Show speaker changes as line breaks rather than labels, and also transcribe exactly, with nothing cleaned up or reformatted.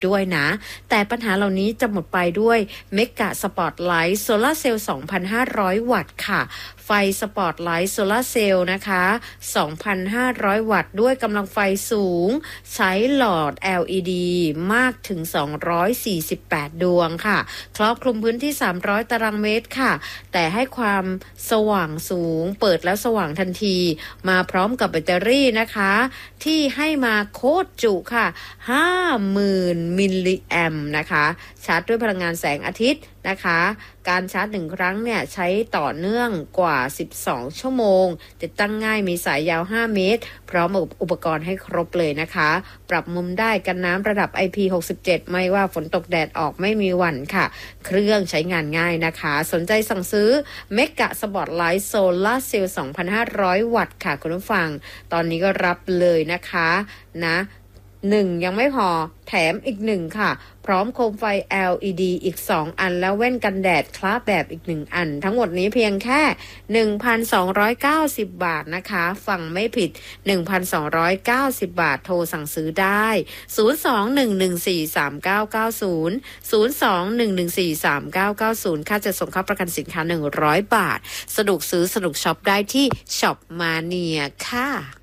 ด้วยนะแต่ปัญหาเหล่านี้จะหมดไปด้วยเมกะสปอตไลท์โซลาร์เซลล์ สองพันห้าร้อย วัตต์ค่ะไฟสปอตไลท์โซลาร์เซลล์นะคะ สองพันห้าร้อย วัตต์ด้วยกำลังไฟสูงใช้หลอด แอล อี ดี มากถึงสองร้อยสี่สิบแปดดวงค่ะครอบคลุมพื้นที่สามร้อยตารางเมตรค่ะแต่ให้ความสว่างสูงเปิดแล้วสว่างทันทีมาพร้อมกับแบตเตอรี่นะคะที่ให้มาโคตรจุค่ะ ห้าหมื่น มิลลิแอมป์นะคะชาร์จด้วยพลังงานแสงอาทิตย์นะคะการชาร์จหนึ่งครั้งเนี่ยใช้ต่อเนื่องกว่าสิบสองชั่วโมงติดตั้งง่ายมีสายยาวห้าเมตรพร้อมอุปกรณ์ให้ครบเลยนะคะปรับมุมได้กันน้ำระดับ ไอ พี หกสิบเจ็ดไม่ว่าฝนตกแดดออกไม่มีหวั่นค่ะเครื่องใช้งานง่ายนะคะสนใจสั่งซื้อเมกะสปอตไลท์โซลาร์เซลล์ สองพันห้าร้อย วัตต์ค่ะคุณผู้ฟังตอนนี้ก็รับเลยนะคะนะหนึ่งยังไม่พอแถมอีกหนึ่งค่ะพร้อมโคมไฟ แอล อี ดี อีกสองอันแล้วแว่นกันแดดคลาสแบบอีกหนึ่งอันทั้งหมดนี้เพียงแค่ หนึ่งพันสองร้อยเก้าสิบ บาทนะคะฟังไม่ผิด หนึ่งพันสองร้อยเก้าสิบ บาทโทรสั่งซื้อได้ศูนย์ สอง หนึ่ง หนึ่ง สี่ สาม เก้า เก้า ศูนย์ ศูนย์ สอง หนึ่ง หนึ่ง สี่ สาม เก้า เก้า ศูนย์ค่าจะส่งค่าประกันสินค้าหนึ่งร้อยบาทสะดวกซื้อสะดวกช็อปได้ที่ช็อปมาเนียค่ะ